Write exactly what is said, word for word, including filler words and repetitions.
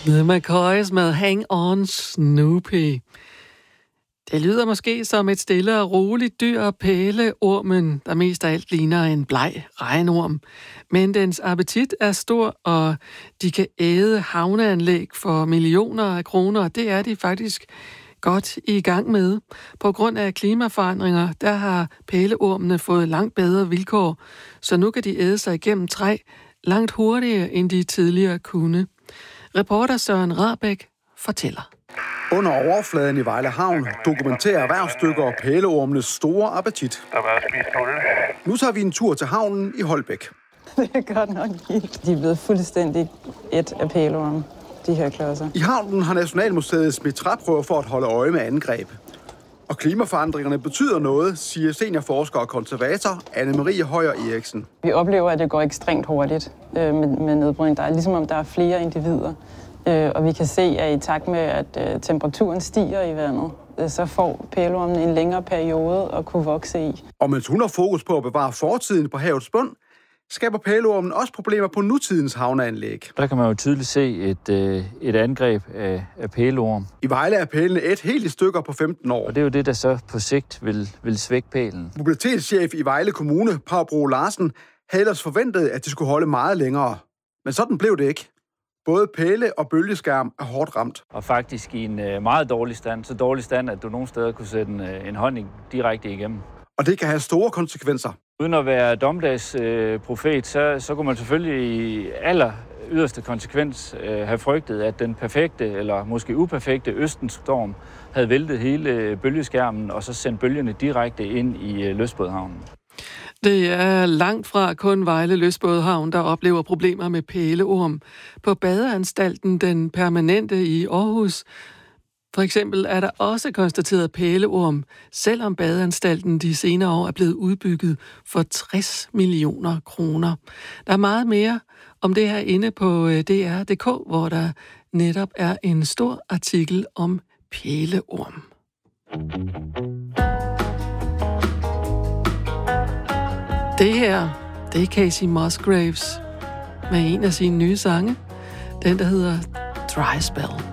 The McCoys med Hang On Snoopy. Det lyder måske som et stille og roligt dyr, pæleormen, der mest af alt ligner en bleg regnorm. Men dens appetit er stor, og de kan æde havneanlæg for millioner af kroner. Det er de faktisk godt i gang med. På grund af klimaforandringer, der har pæleormene fået langt bedre vilkår, så nu kan de æde sig igennem træ langt hurtigere, end de tidligere kunne. Reporter Søren Rahbek fortæller. Under overfladen i Vejle Havn dokumenterer erhvervsdykker pæleormenes store appetit. Nu tager vi en tur til havnen i Holbæk. Det er godt nok vildt. De er blevet fuldstændig et af pæleormen, de her klodser. I havnen har Nationalmuseet smidt træprøver for at holde øje med angreb. Og klimaforandringerne betyder noget, siger seniorforsker og konservator Anne-Marie Højer Eriksen. Vi oplever, at det går ekstremt hurtigt øh, med, med nedbrydning. Der er ligesom om der er flere individer. Øh, og vi kan se, at i takt med, at øh, temperaturen stiger i vandet, øh, så får pæleormen en længere periode at kunne vokse i. Og mens hun har fokus på at bevare fortiden på havets bund, skaber pæleormen også problemer på nutidens havneanlæg. Der kan man jo tydeligt se et, øh, et angreb af, af pæleorm. I Vejle er pælene et helt i stykker på femten år. Og det er jo det, der så på sigt vil, vil svække pælen. Mobilitetschef i Vejle Kommune, Pau Bro Larsen, havde ellers forventet, at de skulle holde meget længere. Men sådan blev det ikke. Både pæle og bølgeskærm er hårdt ramt. Og faktisk i en øh, meget dårlig stand. Så dårlig stand, at du nogle steder kunne sætte en, øh, en hånd direkte igennem. Og det kan have store konsekvenser. Uden at være dommedagsprofet, øh, så, så kunne man selvfølgelig i aller yderste konsekvens øh, have frygtet, at den perfekte, eller måske uperfekte østenstorm havde væltet hele bølgeskærmen, og så sendt bølgerne direkte ind i øh, Lystbådehavnen. Det er langt fra kun Vejle Lystbådehavn, der oplever problemer med pæleorm. På badeanstalten Den Permanente i Aarhus, for eksempel, er der også konstateret pæleorm, selvom badeanstalten de senere år er blevet udbygget for tres millioner kroner. Der er meget mere om det her inde på D R punktum d k, hvor der netop er en stor artikel om pæleorm. Det her, det er Kacey Musgraves med en af sine nye sange, den der hedder Dry Spell.